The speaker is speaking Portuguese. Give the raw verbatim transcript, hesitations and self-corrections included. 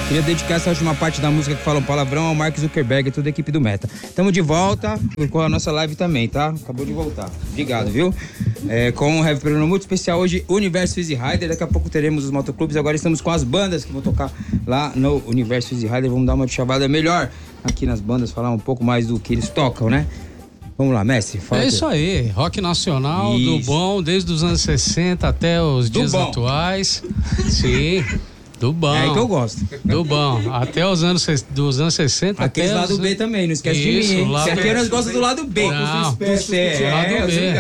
Queria dedicar essa última parte da música que fala um palavrão ao Mark Zuckerberg e toda a equipe do Meta. Tamo de volta com a nossa live também, tá? Acabou de voltar. Obrigado, viu? É, com um heavy programa muito especial hoje, Universo Easy Rider. Daqui a pouco teremos os motoclubes. Agora estamos com as bandas que vão tocar lá no Universo Easy Rider. Vamos dar uma chavada melhor aqui nas bandas, falar um pouco mais do que eles tocam, né? Vamos lá, Messi. Fala é aqui. Isso aí, rock nacional, isso. Do bom, desde os anos sessenta até os do dias bom. Atuais. Sim, do bom. É aí que eu gosto. Do bom, até os anos, dos anos sessenta. Aqueles até lado os... B também, não esquece isso, de mim, hein? Lado... Você aqui nós gostamos do lado B. Não, você é, lado B.